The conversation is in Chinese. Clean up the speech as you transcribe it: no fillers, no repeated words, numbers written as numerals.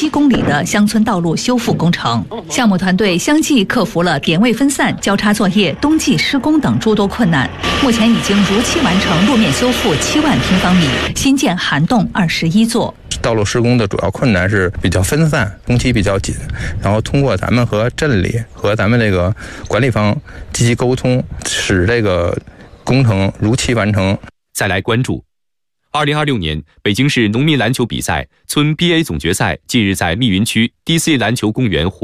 7公里的乡村道路修复工程。项目团队相继克服了点位分散、交叉作业、冬季施工等诸多困难，目前已经如期完成路面修复7万平方米，新建涵洞21座。 道路施工的主要困难是比较分散，工期比较紧，然后通过咱们和镇里和咱们这个管理方积极沟通，使这个工程如期完成。 再来关注2026年北京市农民篮球比赛村 BA 总决赛近日在密云区 DC 篮球公园